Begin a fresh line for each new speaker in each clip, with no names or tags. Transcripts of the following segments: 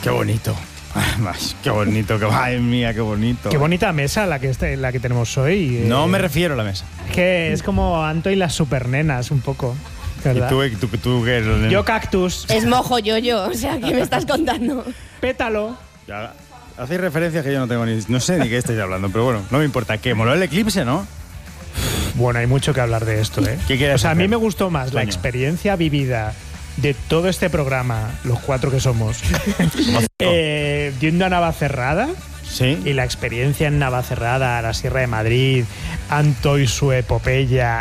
Qué bonito. Qué bonito, madre mía, qué bonito.
Qué bonita mesa la que tenemos hoy.
No me refiero a la mesa.
Que es como Anto y las supernenas, un poco. ¿Verdad?
¿Y tú qué eres?
Yo cactus.
Es mojo yo, o sea, ¿qué me estás contando?
Pétalo.
Ya, hacéis referencias que yo no sé ni qué estáis hablando, pero bueno, no me importa. ¿Qué? ¿Moló el eclipse, no?
Bueno, hay mucho que hablar de esto, ¿eh?
¿Qué quieres
O sea, a
hacer?
mí me gustó más la experiencia vivida de todo este programa, los 4 que somos, yendo a Navacerrada.
Sí.
Y la experiencia en Navacerrada, la Sierra de Madrid, Anto y su epopeya.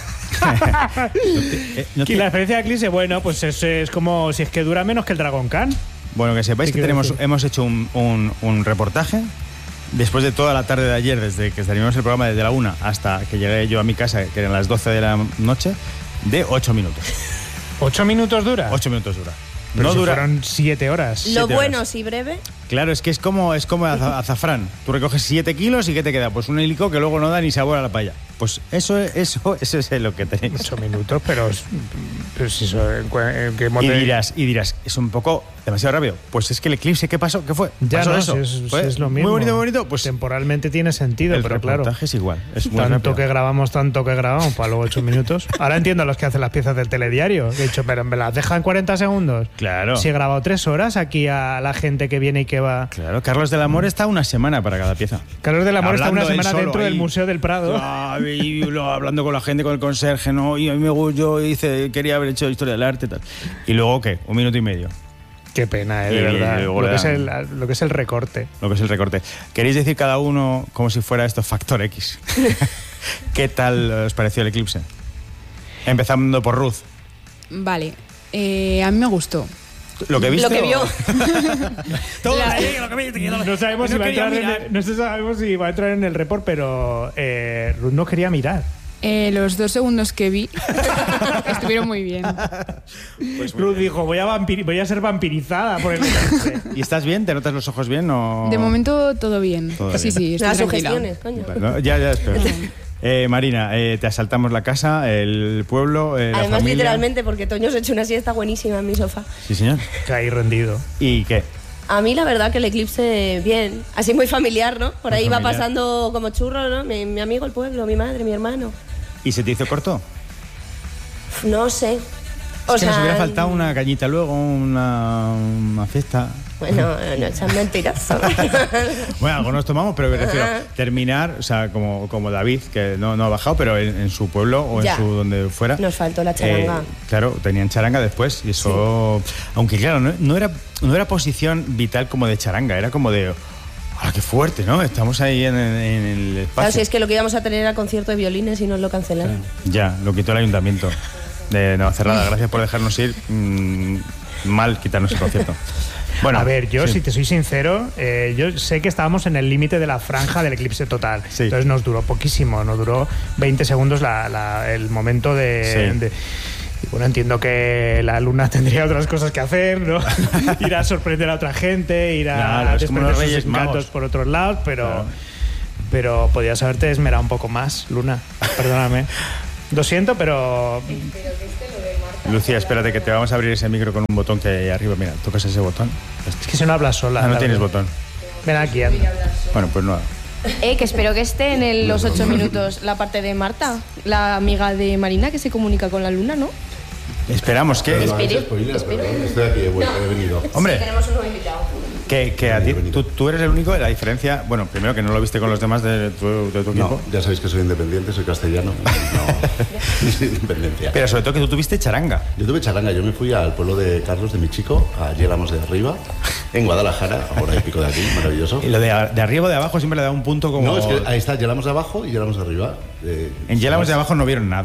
Y la experiencia de Eclipse, bueno, pues es como si es que dura menos que el Dragon Khan.
Bueno, que sepáis que hemos hecho un reportaje después de toda la tarde de ayer, desde que terminamos el programa desde la 1 hasta que llegué yo a mi casa, que eran las 12 de la noche, de 8 minutos.
¿8 minutos dura?
8 minutos dura.
Pero
no
si
dura.
fueron 7 horas.
Lo bueno, sí, breve.
Claro, es que es como azafrán. Tú recoges 7 kilos y ¿qué te queda? Pues un helico que luego no da ni sabor a la paella. Pues eso es lo que tenéis.
8 minutos, pero si eso,
y dirás, es un poco demasiado rápido. Pues es que el eclipse, ¿qué pasó? ¿Qué fue?
Ya
¿Pasó
no,
eso?
es lo mismo.
Muy bonito. Pues
temporalmente tiene sentido, pero claro.
El reportaje es igual. Es muy
tanto
rápido.
que grabamos, para luego 8 minutos. Ahora entiendo a los que hacen las piezas del telediario. He dicho, pero ¿me las dejan 40 segundos?
Claro.
Si he grabado 3 horas aquí a la gente que viene y que va.
Claro, Carlos del Amor está una semana para cada pieza.
Carlos del Amor está
Hablando
una semana
él solo
dentro
ahí.
del Museo del Prado.
Hablando con la gente, con el conserje, ¿no? Y a mí yo quería haber hecho historia del arte y tal. ¿Y luego qué? 1 minuto y medio.
Qué pena, de verdad. Lo que es el recorte.
Lo que es el recorte. ¿Queréis decir cada uno como si fuera esto Factor X? ¿Qué tal os pareció el eclipse? Empezando por Ruth.
Vale, a mí me gustó.
¿Lo que viste?
Lo que vio.
Todo
La-
lo que viste.
No sabemos si va a entrar en el report, pero Ruth no quería mirar.
Los 2 segundos que vi estuvieron muy bien.
Pues
Ruth dijo, voy a ser vampirizada por el eclipse.
¿Y estás bien? ¿Te notas los ojos bien o...?
De momento todo bien.
Todo
Sí,
bien.
sí, estoy
Las
tranquila.
sugestiones, coño.
Bueno, ya espero. Marina, te asaltamos la casa, el pueblo, la
Además,
familia.
literalmente, porque Toño se ha hecho una siesta buenísima en mi sofá.
Sí, señor.
Caí rendido.
¿Y qué?
A mí la verdad que el eclipse, bien. Así muy familiar, ¿no? Por ahí va
familiar.
pasando como churro, ¿no? Mi amigo el pueblo, mi madre, mi hermano.
¿Y se te hizo corto?
No sé.
Es que nos hubiera faltado una cañita luego, una fiesta.
Bueno, no seas mentiroso.
Bueno, algo nos tomamos, pero me refiero terminar, o sea, como David, que no ha bajado, pero en su pueblo o
Ya.
en su donde fuera.
Nos faltó la charanga.
Claro, tenían charanga después y eso... Aunque claro, no era posición vital como de charanga, era como de... ¡Ah, qué fuerte!, ¿no? Estamos ahí en el espacio.
Claro, si es que lo que íbamos a tener era concierto de violines y nos lo cancelaron.
Ya, lo quitó el ayuntamiento de Navacerrada. Gracias por dejarnos ir. Mal quitarnos el concierto. Bueno,
a ver, yo
sí.
si te soy sincero, yo sé que estábamos en el límite de la franja del eclipse total.
Sí.
Entonces nos duró poquísimo, nos duró 20 segundos el momento de...
Sí.
Y bueno, entiendo que la luna tendría otras cosas que hacer, ¿no? Ir a sorprender a otra gente, ir a
Claro, es como
desprender
los
sus
Reyes
encantos
Magos.
por otros lados, pero,
Claro.
pero podías haberte esmerado un poco más, Luna. Perdóname. Lo siento, pero...
Lucía, espérate que te vamos a abrir ese micro con un botón que hay arriba. Mira, tocas ese botón.
Es que si no hablas sola.
No
la
tienes
verdad.
botón.
Ven aquí, anda.
Bueno, pues no.
Que espero que esté en los 8 minutos la parte de Marta, la amiga de Marina que se comunica con la luna, ¿no?
Esperamos que...
Espero.
Perdón, estoy aquí, he venido.
Hombre,
Tenemos un nuevo invitado.
que a ti, tú eres el único, la diferencia... Bueno, primero que no lo viste con los demás de tu equipo.
No, ya sabéis que soy independiente, soy castellano. No, soy independencia.
Pero sobre todo que tú tuviste charanga.
Yo tuve charanga, yo me fui al pueblo de Carlos, de mi chico, a Yélamos de Arriba, en Guadalajara, ahora y pico de aquí, maravilloso.
Y lo de arriba o de abajo siempre le da un punto como...
No, es que ahí está Yélamos de abajo y Yélamos de arriba.
En Yélamos de abajo no vieron nada.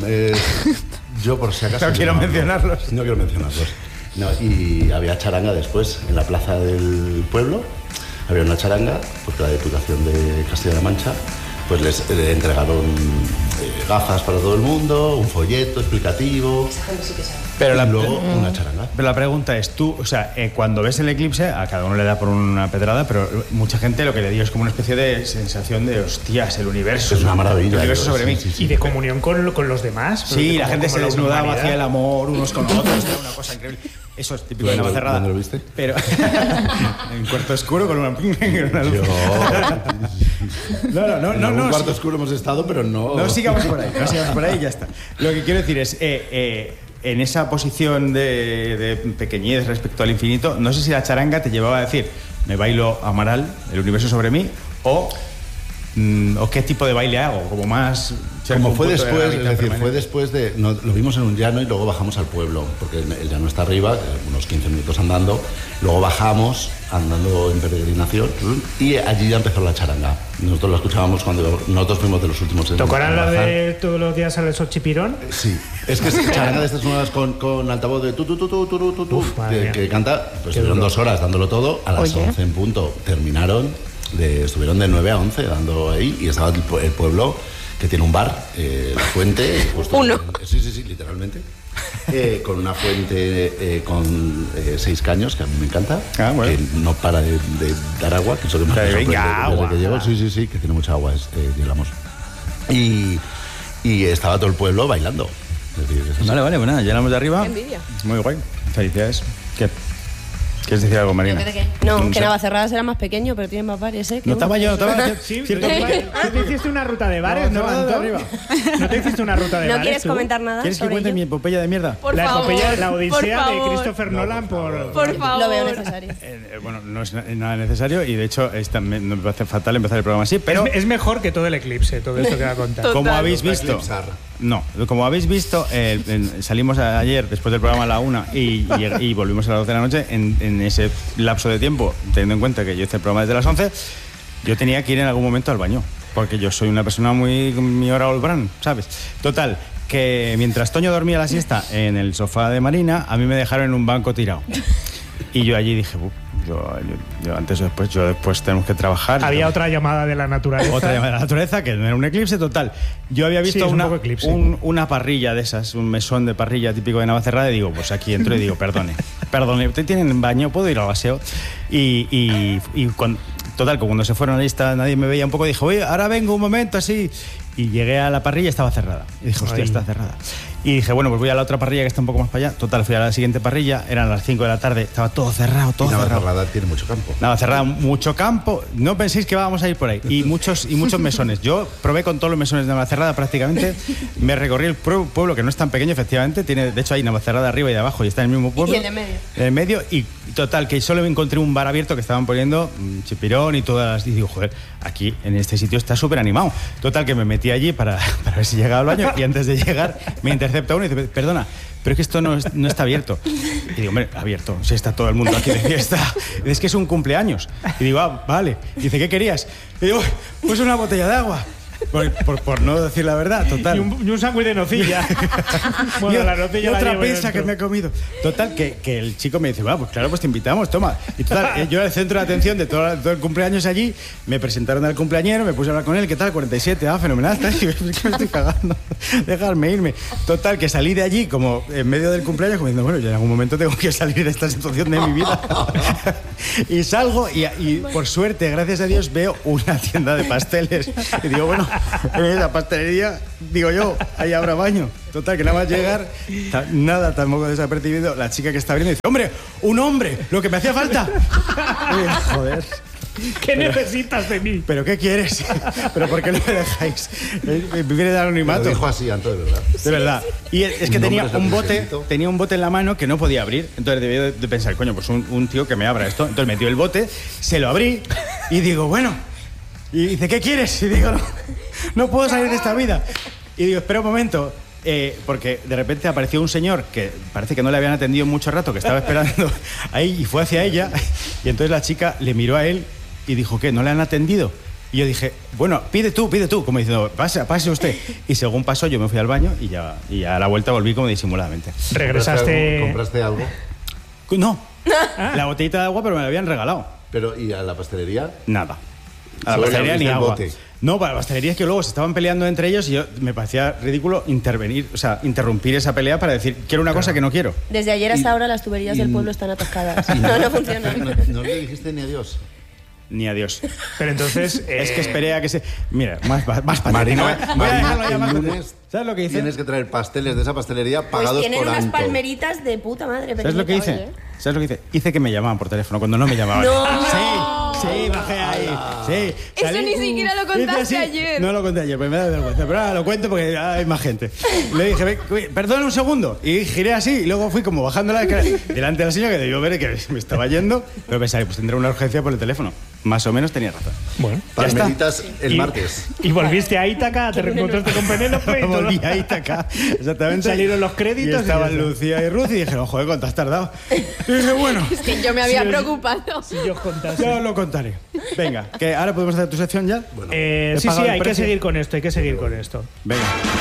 Yo por si acaso...
No quiero mencionarlos.
No quiero mencionarlos. No, y había charanga después, en la plaza del pueblo, había una charanga, porque la Diputación de Castilla-La Mancha, pues les entregaron gafas para todo el mundo, un folleto explicativo.
Pero
y luego una charanga.
Pero la pregunta es, tú, o sea, cuando ves el eclipse, a cada uno le da por una pedrada, pero mucha gente lo que le dio es como una especie de sensación de, hostias, el universo.
Es una maravilla.
El universo sobre mí.
Y de comunión con los demás.
Sí, la gente se desnudaba, hacía el amor unos con otros, era una cosa increíble. Eso es típico de Navacerrada.
¿Dónde lo viste?
Pero en cuarto oscuro con una luz. No.
En un cuarto oscuro hemos estado, pero no.
No sigamos por ahí, y ya está. Lo que quiero decir es, en esa posición de pequeñez respecto al infinito, no sé si la charanga te llevaba a decir, me bailo Amaral, el universo sobre mí, o qué tipo de baile hago, como más...
Como fue después, es decir, fue después de... lo vimos en un llano y luego bajamos al pueblo, porque el llano está arriba, unos 15 minutos andando, luego bajamos andando en peregrinación y allí ya empezó la charanga. Nosotros la escuchábamos cuando nosotros fuimos de los últimos en
¿Tocarán la de todos los días al Xochipirón?
Sí, es que es charanga de estas nuevas con altavoz de tu, que canta, pues estuvieron 2 horas dándolo todo, a las 11 en punto terminaron, estuvieron de 9 a 11 dando ahí y estaba el pueblo que tiene un bar, La Fuente.
Uno.
Sí, literalmente. Con una fuente con 6 caños, que a mí me encanta.
Bueno.
Que no para de dar agua, que eso que me sorprende
venga,
desde
agua.
que llego. Sí, que tiene mucha agua, digamos. Y estaba todo el pueblo bailando. Es decir, es así.
Vale, bueno, llegamos de arriba.
Qué envidia.
Muy guay. Felicidades. ¿Qué? ¿Quieres decir algo, Marina?
No, que Navacerrada será más pequeño, pero tiene más bares, ¿eh?
No estaba yo.
Sí,
Cierto.
¿tú te hiciste una ruta de bares, no,
No, de
Antón?
arriba.
¿No te hiciste una ruta de
¿No
bares,
quieres
tú?
comentar nada
¿Quieres que
sobre
cuente
ello?
mi epopeya de mierda?
Por
La
favor,
epopeya, la odisea
por
de
favor.
Christopher Nolan por
favor. Lo veo necesario.
Bueno, no es nada necesario y de hecho me parece fatal empezar el programa así, pero
Es mejor que todo el eclipse, todo esto que va a contar.
como
Total.
habéis visto...
Eclipsar.
No, como habéis visto, salimos ayer después del programa a la 1 y volvimos a las 12 de la noche. En ese lapso de tiempo, teniendo en cuenta que yo hice el programa desde las 11, yo tenía que ir en algún momento al baño, porque yo soy una persona muy... mi hora Olbran, ¿sabes? Total, que mientras Toño dormía la siesta en el sofá de Marina, a mí me dejaron en un banco tirado. Y yo allí dije, yo después tenemos que trabajar.
Había otra llamada de la naturaleza.
Otra llamada de la naturaleza, que no era un eclipse total. Yo había visto
Sí, es un poco eclipse.
una parrilla de esas, un mesón de parrilla típico de Navacerrada, y digo, pues aquí entro y digo, perdone, ¿usted tiene baño? ¿Puedo ir al aseo? Total, como cuando se fueron a la lista, nadie me veía un poco, dije, oye, ahora vengo un momento así. Y llegué a la parrilla y estaba cerrada. Y dije, hostia, está cerrada. Y dije, bueno, pues voy a la otra parrilla que está un poco más para allá. Total, fui a la siguiente parrilla, eran las 5 de la tarde, estaba todo cerrado, todo cerrado.
Navacerrada tiene mucho campo.
Navacerrada, mucho campo. No penséis que vamos a ir por ahí. Y muchos mesones. Yo probé con todos los mesones de Navacerrada prácticamente. Me recorrí el pueblo, que no es tan pequeño, efectivamente. De hecho, hay Navacerrada arriba y de abajo y está en el mismo pueblo.
Y en el medio.
En el medio. Y total, que solo me encontré un bar abierto que estaban poniendo chipirón y todas las... Y digo, joder, aquí en este sitio está súper animado. Total, que me metí allí para ver si llegaba al baño. Y antes de llegar, me intercepta uno y dice, perdona, pero es que esto no está abierto. Y digo, hombre, abierto, si está todo el mundo aquí de fiesta. Y es que es un cumpleaños. Y digo, vale. Y dice, ¿qué querías? Y digo, pues una botella de agua. Por no decir la verdad, total.
Y un sándwich de nocilla. Bueno, la nocilla
y
la
otra
llevo
pizza
dentro.
que me he comido. Total, que el chico me dice, pues claro, pues te invitamos, toma. Y total, yo era el centro de atención de todo el cumpleaños allí. Me presentaron al cumpleañero, me puse a hablar con él, ¿qué tal? 47, fenomenal. Y me estoy cagando, dejarme irme. Total, que salí de allí como en medio del cumpleaños, como diciendo, bueno, yo en algún momento tengo que salir de esta situación de mi vida. Y salgo y por suerte, gracias a Dios, veo una tienda de pasteles. Y digo, bueno, en la pastelería, digo yo, ahí habrá baño. Total, que nada más llegar, nada, tampoco desapercibido, la chica que está abriendo dice, ¡hombre, un hombre! ¡Lo que me hacía falta! Y, joder.
¿Qué necesitas de mí?
¿Pero qué quieres? ¿Pero por qué no me dejáis vivir de anonimato?
Lo dijo así, Anto, de verdad.
De verdad. Y es que
Un
tenía
hombre
un
sorprendido.
bote en la mano que no podía abrir. Entonces debí de pensar, coño, pues un tío que me abra esto. Entonces metió el bote, se lo abrí y digo, bueno. Y dice, ¿qué quieres? Y digo, no puedo salir de esta vida. Y digo, espera un momento. Porque de repente apareció un señor que parece que no le habían atendido en mucho rato, que estaba esperando ahí y fue hacia ella. Y entonces la chica le miró a él y dijo, ¿qué? ¿No le han atendido? Y yo dije, bueno, pide tú, como diciendo, pase usted. Y según pasó, yo me fui al baño y ya a la vuelta volví como disimuladamente.
Regresaste...
¿Compraste algo?
No, la botellita de agua, pero me la habían regalado.
Pero, ¿y a la pastelería?
Nada. A la
Solo
pastelería
le
ni
abriste el
agua.
bote.
No, para la pastelería es que luego se estaban peleando entre ellos y yo me parecía ridículo interrumpir esa pelea para decir quiero una cosa que no quiero.
Desde ayer hasta ahora las tuberías del pueblo están atascadas. No funcionan.
No le dijiste ni adiós.
Ni adiós.
Pero entonces...
Es que esperé a que se... Mira, más patético.
Marina,
Voy a dejarlo ya más
el
patético.
lunes
¿Sabes lo que hice?
tienes que traer pasteles de esa pastelería
Pues
pagados
tienen
por
unas
Anto.
palmeritas de puta madre.
¿Sabes lo que hice?
pequeñitas, ¿eh?
¿Sabes lo que hice? Hice que me llamaban por teléfono cuando no me llamaban.
¡No!
Sí, bajé ahí. Sí.
Eso ni siquiera lo contaste
hice así.
ayer.
No lo conté ayer, pues me da vergüenza. Pero ahora lo cuento porque hay más gente. Le dije, perdón un segundo. Y giré así y luego fui como bajando la escalera delante de la señora que debió ver que me estaba yendo. Pero pensaba, pues tendré una urgencia por el teléfono. Más o menos tenía razón.
Bueno,
Palmeritas el martes.
Y volviste a Ítaca, te reencontraste con Penélope y todo.
Volví a Ítaca, exactamente.
Salieron los créditos
Y estaban
y ya está.
Lucía y Ruth y dijeron, joder, ¿cuánto has tardado? Y dije, bueno,
Es que yo me había
Sí,
preocupado.
Si yo os contase.
ya os lo contaré. Venga, que ahora podemos hacer tu sección ya.
Bueno,
Sí,
pagado el
hay que
precio.
seguir con esto, hay que seguir con esto.
Venga.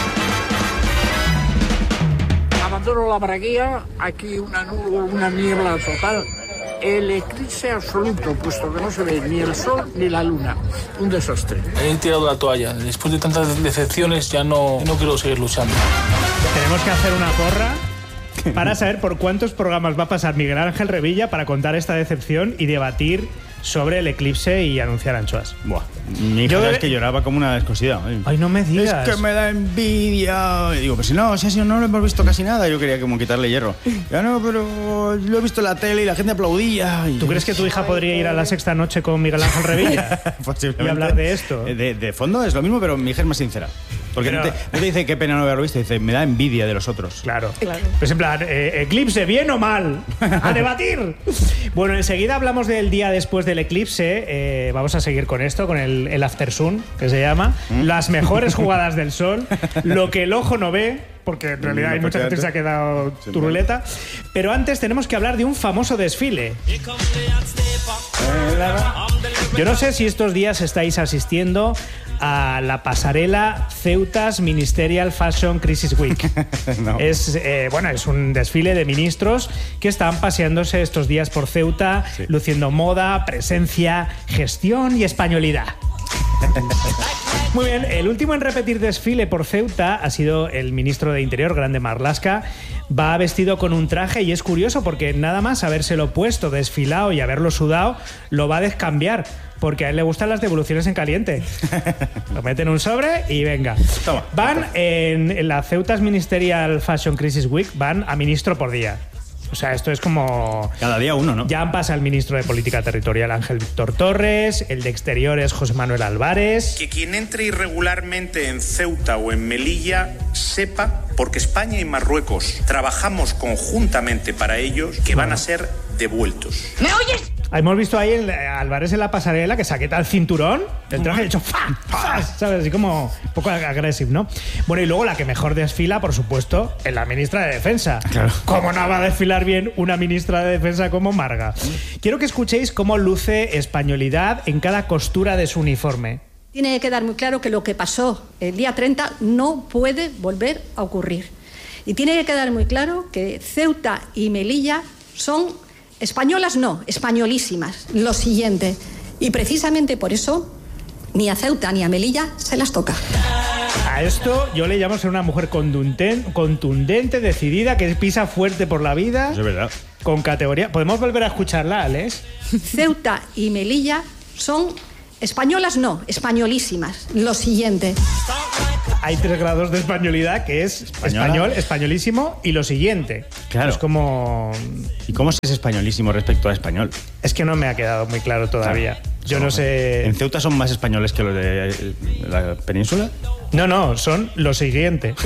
Abandono la braguía, aquí una niebla total. El eclipse absoluto, puesto que no se ve ni el sol ni la luna. Un desastre.
He tirado la toalla. Después de tantas decepciones ya no quiero seguir luchando.
Tenemos que hacer una porra para saber por cuántos programas va a pasar Miguel Ángel Revilla para contar esta decepción y debatir sobre el eclipse y anunciar anchoas.
Buah, mi hija es que lloraba como una descosida.
Ay, no me digas.
Es que me da envidia. Y digo, pues si no no lo hemos visto casi nada. Yo quería como quitarle hierro. Ya no, pero lo he visto en la tele y la gente aplaudía. Y...
¿Tú crees que tu hija podría ir a la sexta noche con Miguel Ángel Revilla?
Posiblemente.
Y hablar de esto.
De fondo es lo mismo, pero mi hija es más sincera. Porque
Pero-
no te dice qué pena no haberlo visto, dice, me da envidia de los otros.
Claro. Pues en plan, eclipse, ¿bien o mal? ¡A debatir! Bueno, enseguida hablamos del día después del eclipse. Vamos a seguir con esto, con el after sun, que se llama. Las mejores jugadas del sol. Lo que el ojo no ve, porque en realidad hay mucha gente que se ha quedado turuleta. Pero antes tenemos que hablar de un famoso desfile. Yo no sé si estos días estáis asistiendo a la pasarela Ceutas Ministerial Fashion Crisis Week.
No.
Es un desfile de ministros que están paseándose estos días por Ceuta,
Sí.
luciendo moda, presencia, gestión y españolidad. Muy bien, el último en repetir desfile por Ceuta ha sido el ministro de Interior, Grande Marlaska. Va vestido con un traje y es curioso porque nada más habérselo puesto, desfilado y haberlo sudado, lo va a descambiar. Porque a él le gustan las devoluciones en caliente. Lo meten en un sobre y venga.
Toma.
Van en la Ceutas Ministerial Fashion Crisis Week, van a ministro por día. O sea, esto es como...
Cada día uno, ¿no?
Ya han pasado el ministro de Política Territorial Ángel Víctor Torres, el de Exteriores José Manuel Álvarez.
Que quien entre irregularmente en Ceuta o en Melilla sepa, porque España y Marruecos trabajamos conjuntamente para ellos, que van a ser devueltos.
¿Me oyes?
Hemos visto ahí a Álvarez en la pasarela que saqueta el cinturón, el traje hecho ¡fa! ¡fa! ¿Sabes? Así como un poco agresivo, ¿no? Bueno, y luego la que mejor desfila, por supuesto, es la ministra de Defensa.
Claro.
¿Cómo no va a desfilar bien una ministra de Defensa como Marga? Quiero que escuchéis cómo luce españolidad en cada costura de su uniforme.
Tiene que quedar muy claro que lo que pasó el día 30 no puede volver a ocurrir. Y tiene que quedar muy claro que Ceuta y Melilla son españolas, no, españolísimas. Lo siguiente. Y precisamente por eso ni a Ceuta ni a Melilla se las toca.
A esto yo le llamo ser una mujer contundente, decidida, que pisa fuerte por la vida,
Eso es verdad.
con categoría. ¿Podemos volver a escucharla, Alex?
Ceuta y Melilla son españolas, no, españolísimas. Lo siguiente.
Hay 3 grados de españolidad, que es
Española.
español, españolísimo y lo siguiente.
Claro.
Es como...
¿Y cómo es españolísimo respecto a español?
Es que no me ha quedado muy claro todavía.
Claro.
Yo no sé...
¿En Ceuta son más españoles que los de la península?
No, son lo siguiente.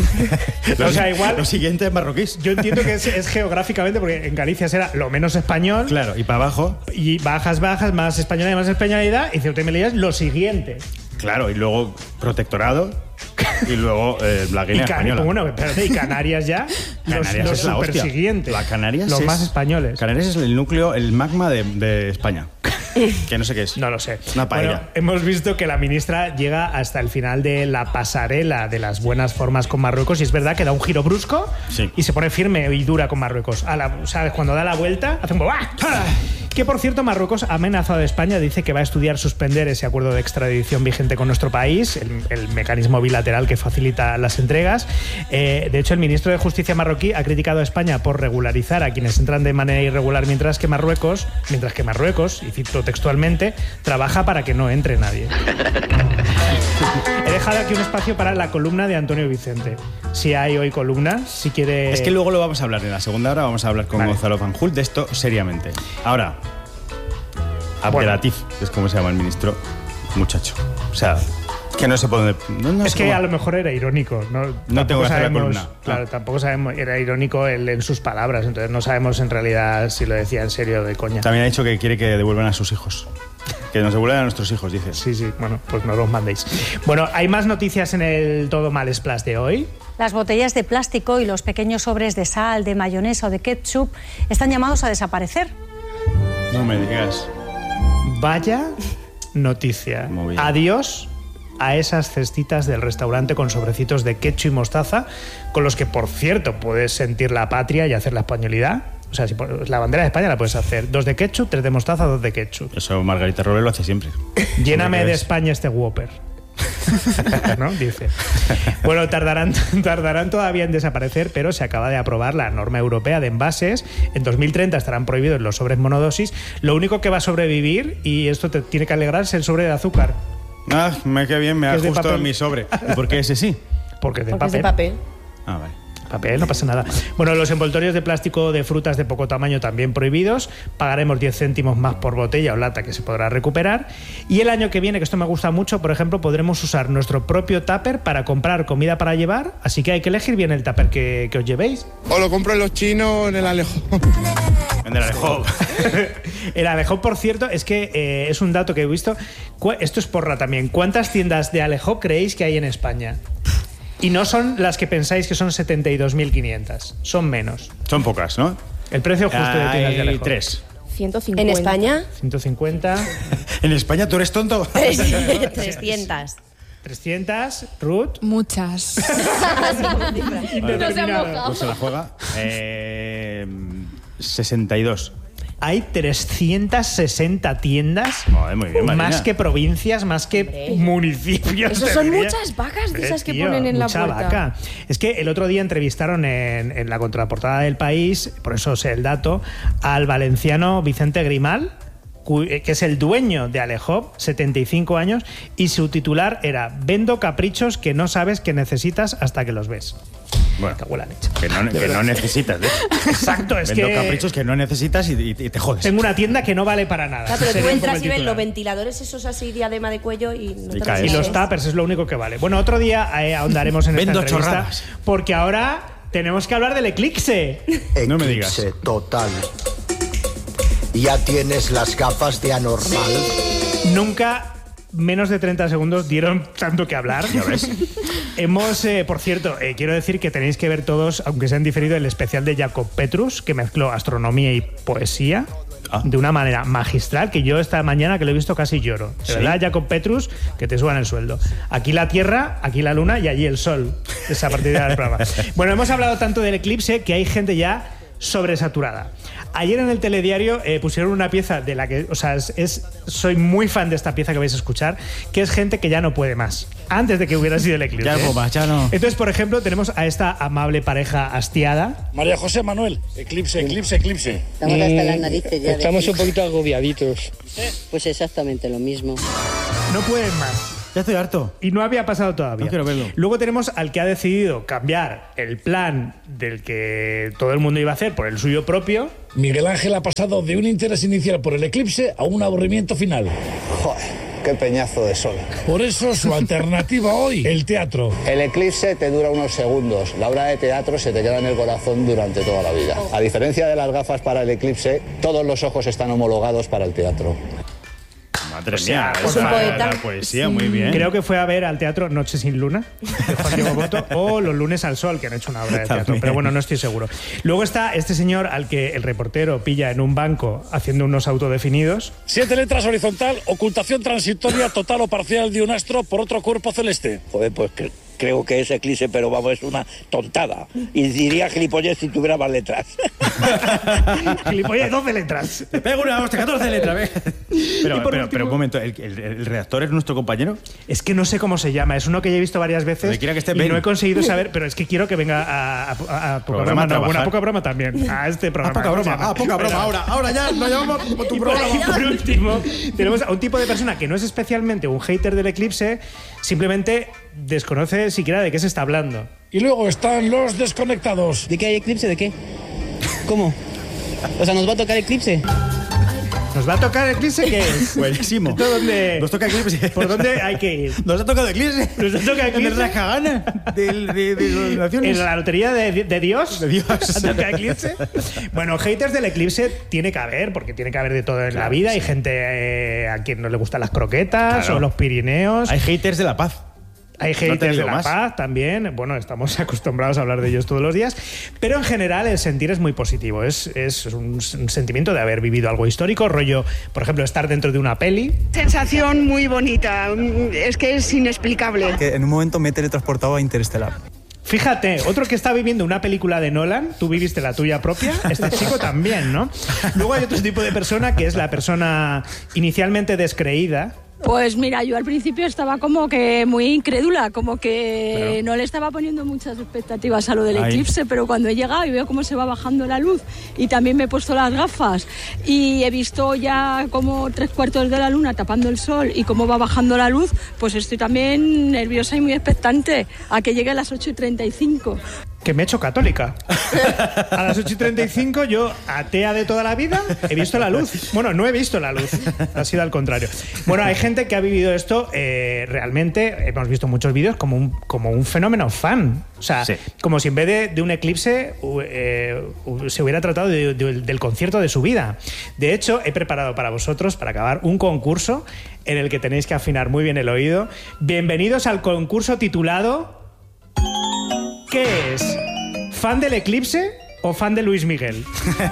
O sea, igual...
Lo siguiente es marroquíes.
Yo entiendo que es geográficamente, porque en Galicia será lo menos español.
Claro, y para abajo,
Y bajas, más españolidad y más españolidad. Y Ceuta y Melilla es lo siguiente.
claro, y luego protectorado, y luego la Guinea española.
Bueno, espérate, y Canarias ya.
Canarias
los
es la hostia.
supersiguientes.
La Canarias
Los
es-
más españoles.
Canarias es el núcleo, el magma de España. Que no sé qué es.
No lo sé.
Una paella.
Bueno, hemos visto que la ministra llega hasta el final de la pasarela de las buenas formas con Marruecos y es verdad que da un giro brusco
Sí.
y se pone firme y dura con Marruecos. ¿Sabes? Cuando da la vuelta, hace un... ¡Ah! Que, por cierto, Marruecos ha amenazado a España, dice que va a estudiar suspender ese acuerdo de extradición vigente con nuestro país, el mecanismo bilateral que facilita las entregas. De hecho, el ministro de Justicia marroquí ha criticado a España por regularizar a quienes entran de manera irregular, mientras que Marruecos, y cito textualmente, trabaja para que no entre nadie. He dejado aquí un espacio para la columna de Antonio Vicente. Si hay hoy columna, si quiere...
Es que luego lo vamos a hablar en la segunda hora, vamos a hablar con Gonzalo Fanjul de esto seriamente. Ahora, Abdelatif, es como se llama el ministro, muchacho. O sea, que no se puede... No
es que cómo... a lo mejor era irónico. No tengo que hacer la columna. Claro, tampoco sabemos, era irónico en sus palabras, entonces no sabemos en realidad si lo decía en serio o de coña.
También ha dicho que quiere que devuelvan a sus hijos. Que nos devuelvan a nuestros hijos, dice.
Sí, bueno, pues no los mandéis. Bueno, hay más noticias en el Todo Mal Splash de hoy.
Las botellas de plástico y los pequeños sobres de sal, de mayonesa o de ketchup están llamados a desaparecer.
No me digas.
Vaya noticia. Adiós a esas cestitas del restaurante con sobrecitos de ketchup y mostaza, con los que, por cierto, puedes sentir la patria y hacer la españolidad. O sea, si la bandera de España la puedes hacer. 2 de ketchup, 3 de mostaza, 2 de ketchup.
Eso Margarita Robles lo hace siempre.
Lléname de España este Whopper. ¿No? Dice. Bueno, tardarán todavía en desaparecer, pero se acaba de aprobar la norma europea de envases. En 2030 estarán prohibidos los sobres monodosis. Lo único que va a sobrevivir, y esto te tiene que alegrar, es el sobre de azúcar.
Ah, qué bien, me ha gustado mi sobre. ¿Y por qué ese sí?
Porque es de
papel. Es de papel.
Ah, vale.
Papel, no pasa nada. Bueno, los envoltorios de plástico de frutas de poco tamaño también prohibidos. Pagaremos 10 céntimos más por botella o lata que se podrá recuperar. Y el año que viene, que esto me gusta mucho, por ejemplo, podremos usar nuestro propio tupper para comprar comida para llevar. Así que hay que elegir bien el tupper que os llevéis.
O lo compro en los chinos o en el Alejo.
En el Alejo.
El Alejo, por cierto, es que es un dato que he visto. Esto es porra también. ¿Cuántas tiendas de Alejo creéis que hay en España? Y no son las que pensáis que son 72.500. Son menos.
Son pocas, ¿no?
El precio justo de tiendas de Alejo.
3.
150. ¿En España?
150.
¿En España tú eres tonto?
300.
300, Ruth.
Muchas.
No se ha mojado.
Pues se la juega. 62.
Hay 360 tiendas.
Muy bien, Marina.
Más que provincias, más que municipios.
Eso son muchas vacas de esas que ponen en la puerta.
Vaca. Es que el otro día entrevistaron en la contraportada del País, por eso sé el dato, al valenciano Vicente Grimal, que es el dueño de Alejo, 75 años, y su titular era: vendo caprichos que no sabes que necesitas hasta que los ves.
Bueno, que no necesitas, de hecho.
Exacto, es
Vendo
que...
caprichos que no necesitas y te jodes.
Tengo una tienda que no vale para nada.
Claro, pero tú entras y ves los ventiladores esos así, diadema de cuello y no te
caes. Y los tuppers es lo único que vale. Bueno, otro día ahondaremos en esta entrevista.
Chorradas.
Porque ahora tenemos que hablar del eclipse.
No me digas.
Eclipse total. ¿Ya tienes las gafas de anormal?
Nunca menos de 30 segundos dieron tanto que hablar.
¿Ya ves?
Hemos, por cierto, quiero decir que tenéis que ver todos, aunque se han diferido, el especial de Jacob Petrus, que mezcló astronomía y poesía de una manera magistral, que yo esta mañana que lo he visto casi lloro. De verdad, Jacob Petrus, que te suban el sueldo. Aquí la Tierra, aquí la Luna y allí el Sol. Esa partida del programa. Bueno, hemos hablado tanto del eclipse que hay gente ya sobresaturada. Ayer en el telediario pusieron una pieza de la que, o sea, soy muy fan de esta pieza que vais a escuchar, que es gente que ya no puede más, antes de que hubiera sido el eclipse.
Ya no.
Entonces, por ejemplo, tenemos a esta amable pareja hastiada.
María José Manuel, eclipse.
Estamos hasta las narices ya.
Estamos un poquito agobiaditos.
Pues exactamente lo mismo.
No pueden más.
Ya estoy harto.
Y no había pasado todavía.
No quiero verlo.
Luego tenemos al que ha decidido cambiar el plan del que todo el mundo iba a hacer por el suyo propio.
Miguel Ángel ha pasado de un interés inicial por el eclipse a un aburrimiento final.
Joder, qué peñazo de sol.
Por eso su alternativa hoy, el teatro.
El eclipse te dura unos segundos. La obra de teatro se te queda en el corazón durante toda la vida. A diferencia de las gafas para el eclipse, todos los ojos están homologados para el teatro.
Madre mía,
es un poeta.
La poesía, muy bien.
Creo que fue a ver al teatro Noche sin Luna, de Juan Diego Boto, o Los lunes al sol, que han hecho una obra de teatro.
También.
Pero bueno, no estoy seguro. Luego está este señor al que el reportero pilla en un banco haciendo unos autodefinidos.
7 letras horizontal, ocultación transitoria total o parcial de un astro por otro cuerpo celeste.
Joder, pues
creo que es eclipse, pero vamos, es una tontada. Y diría gilipollez si tuviera más letras.
Gilipollez, 12 letras.
Te pego una hostia, 14 letras. Pero un momento, ¿el redactor es nuestro compañero?
Es que no sé cómo se llama, es uno que ya he visto varias veces
que esté
y no he conseguido saber, pero es que quiero que venga a poca broma, una poca broma también, a este programa.
Poca broma, ahora ya nos llamamos tu programa.
Y por último, tenemos a un tipo de persona que no es especialmente un hater del eclipse, simplemente desconoce siquiera de qué se está hablando.
Y luego están los desconectados.
¿De qué hay eclipse? ¿De qué? ¿Cómo? O sea, ¿nos va a tocar eclipse?
¿Nos va a tocar eclipse? ¿Qué es?
Buenísimo.
¿Nos toca eclipse? ¿Por dónde hay que ir?
¿Nos ha tocado eclipse?
¿Nos ha tocado eclipse?
¿En la cagana de las naciones?
¿En la lotería de Dios?
De Dios.
¿Ha tocado eclipse? Bueno, haters del eclipse tiene que haber, porque tiene que haber de todo en la vida. Hay gente a quien no le gustan las croquetas o los Pirineos.
Hay haters de la paz.
Hay haters de la paz también. Bueno, estamos acostumbrados a hablar de ellos todos los días. Pero en general el sentir es muy positivo. Es un sentimiento de haber vivido algo histórico. Rollo, por ejemplo, estar dentro de una peli.
Sensación muy bonita. Es que es inexplicable.
Que en un momento me he teletransportado a Interestelar.
Fíjate, otro que está viviendo una película de Nolan, tú viviste la tuya propia, este chico también, ¿no? Luego hay otro tipo de persona que es la persona inicialmente descreída.
Pues mira, yo al principio estaba como que muy incrédula, como que no le estaba poniendo muchas expectativas a lo del eclipse, pero cuando he llegado y veo cómo se va bajando la luz y también me he puesto las gafas y he visto ya como 3/4 de la luna tapando el sol y cómo va bajando la luz, pues estoy también nerviosa y muy expectante a que llegue a las 8:35.
Que me he hecho católica. A las 8:35 yo, atea de toda la vida, he visto la luz. Bueno, no he visto la luz, ha sido al contrario. Bueno, hay gente que ha vivido esto realmente, hemos visto muchos vídeos como un fenómeno fan. O sea, como si en vez de un eclipse se hubiera tratado del concierto de su vida. De hecho, he preparado para vosotros, para acabar, un concurso en el que tenéis que afinar muy bien el oído. Bienvenidos al concurso titulado... ¿Qué es? ¿Fan del eclipse o fan de Luis Miguel?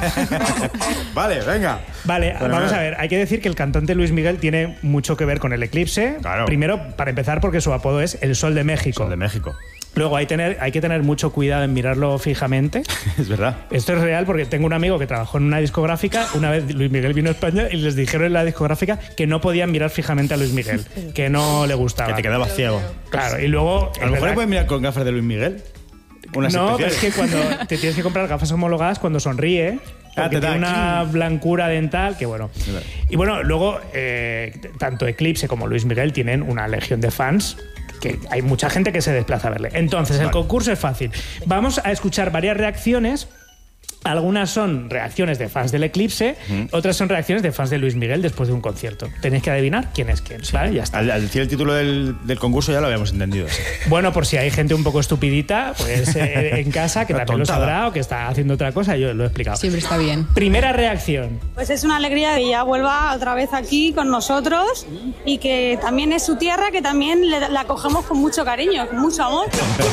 Vale, venga.
Vale, vamos a ver. Hay que decir que el cantante Luis Miguel tiene mucho que ver con el eclipse.
Claro.
Primero, para empezar, porque su apodo es el Sol de México.
Sol de México.
Luego hay que tener mucho cuidado en mirarlo fijamente.
Es verdad.
Esto es real porque tengo un amigo que trabajó en una discográfica. Una vez Luis Miguel vino a España y les dijeron en la discográfica que no podían mirar fijamente a Luis Miguel, que no le gustaba.
Que te quedabas ciego.
Claro, y luego...
A lo mejor puedes mirar con gafas de Luis Miguel.
No, pero es que cuando te tienes que comprar gafas homologadas cuando sonríe, porque tiene una blancura dental que bueno. Y bueno, luego tanto Eclipse como Luis Miguel tienen una legión de fans, que hay mucha gente que se desplaza a verle. Entonces, el concurso es fácil. Vamos a escuchar varias reacciones. Algunas son reacciones de fans del Eclipse, otras son reacciones de fans de Luis Miguel después de un concierto. Tenéis que adivinar quién es quién, ¿vale? Ya está.
Al decir el título del concurso ya lo habíamos entendido. Sí.
Bueno, por si hay gente un poco estupidita, pues en casa, que también lo sabrá o que está haciendo otra cosa, yo lo he explicado.
Siempre está bien.
Primera reacción.
Pues es una alegría que ya vuelva otra vez aquí con nosotros y que también es su tierra, que también la acogemos con mucho cariño, con mucho amor.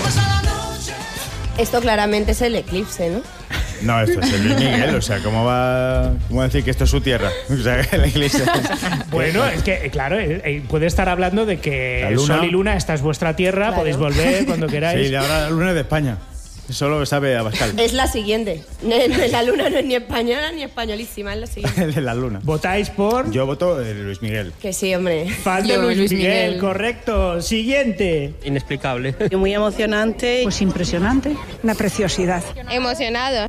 Esto claramente es el Eclipse, ¿no?
No, esto es el Luis Miguel, o sea, ¿cómo va a decir que esto es su tierra? O sea, que la iglesia...
Bueno, es que, claro, puede estar hablando de que Sol y Luna, esta es vuestra tierra, claro. Podéis volver cuando queráis.
Sí, ahora la Luna es de España. Eso lo sabe Abascal.
Es la siguiente. La Luna no es ni española ni españolísima, es la siguiente.
De la Luna.
¿Votáis por...?
Yo voto Luis Miguel.
Que sí, hombre.
Fan de Luis Miguel, correcto. Siguiente.
Inexplicable.
Muy emocionante.
Pues impresionante.
Una preciosidad.
Emocionado.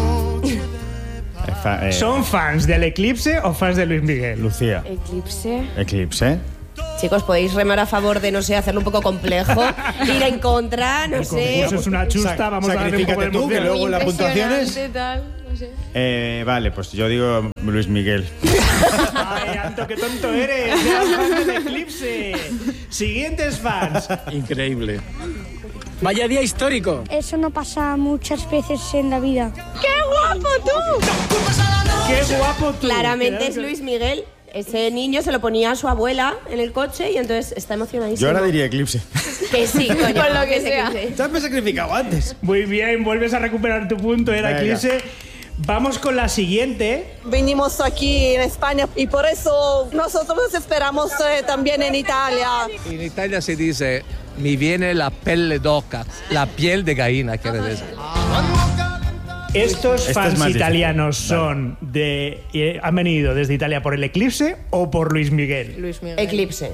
¿Son fans del Eclipse o fans de Luis Miguel?
Lucía.
Eclipse. Chicos, podéis remar a favor de, no sé, hacerlo un poco complejo, ir en contra, no sé.
Eso es una chusta, vamos a darle un poco de
tú, que luego las puntuaciones...
Tal, no sé.
Vale, pues yo digo Luis Miguel.
Ay, Anto, qué tonto eres. Eras fan del Eclipse. Siguientes fans.
Increíble. Vaya día histórico.
Eso no pasa muchas veces en la vida.
¡Qué guapo tú!
¡Qué guapo tú!
Claramente es Luis Miguel. Ese niño se lo ponía a su abuela en el coche y entonces está emocionadísimo.
Yo ahora diría Eclipse.
Que sí, coño.
Con lo que sea. Ya me he sacrificado antes.
Muy bien, vuelves a recuperar tu punto, era Eclipse. Vamos con la siguiente.
Venimos aquí en España y por eso nosotros esperamos también en Italia.
En Italia se dice, mi viene la pelle d'oca, la piel de gallina, quiere decir.
¿Estos fans italianos son han venido desde Italia por el Eclipse o por Luis Miguel?
Luis Miguel.
Eclipse.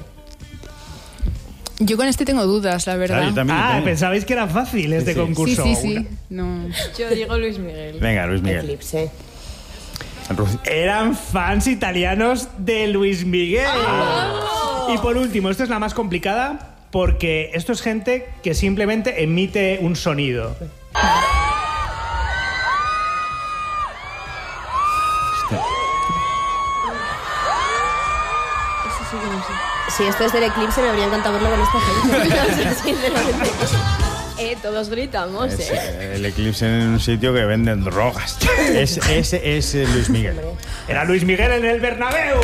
Yo con este tengo dudas, la verdad.
Claro, yo también.
Pensabais que era fácil este concurso.
Sí. No.
Yo digo Luis Miguel.
Venga, Luis Miguel.
Eclipse.
Eran fans italianos de Luis Miguel. ¡Oh! Y por último, esta es la más complicada porque esto es gente que simplemente emite un sonido.
Si esto es del Eclipse, me habría encantado verlo con esta gente. Sinceramente. Todos gritamos,
El Eclipse en un sitio que venden drogas. Ese es Luis Miguel.
Era Luis Miguel en el Bernabéu.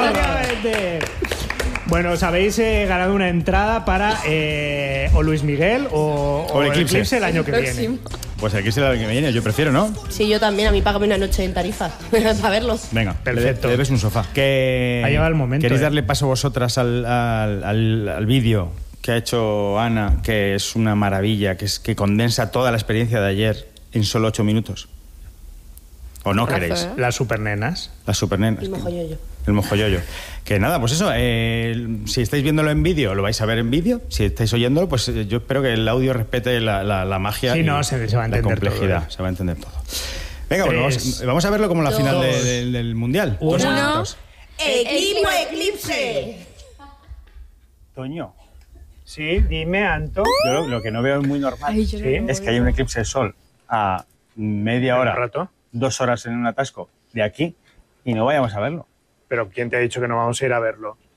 Bueno, os habéis ganado una entrada para o Luis Miguel o el Eclipse el año que viene.
Pues el Eclipse el año que viene, yo prefiero, ¿no?
Sí, yo también. A mí págame una noche en Tarifa para verlo.
Venga,
perfecto.
Le debes un sofá.
Ha llegado el momento.
¿Queréis darle paso vosotras al vídeo que ha hecho Ana, que es una maravilla, que condensa toda la experiencia de ayer en solo 8 minutos? ¿O no queréis?
Las supernenas.
Las supernenas.
El mojoyoyo.
El mojoyoyo. Que nada, pues eso, si estáis viéndolo en vídeo, lo vais a ver en vídeo. Si estáis oyéndolo, pues yo espero que el audio respete la magia y
se va a entender
la complejidad.
todo,
Se va a entender todo. Venga, bueno, vamos a verlo como la final del Mundial.
1.
¡Equipo Eclipse!
Toño. Sí, dime, Anto.
Yo lo que no veo muy normal es que haya un eclipse de sol a media hora, 2 horas en un atasco de aquí y no vayamos a verlo.
Pero ¿quién te ha dicho que no vamos a ir a verlo?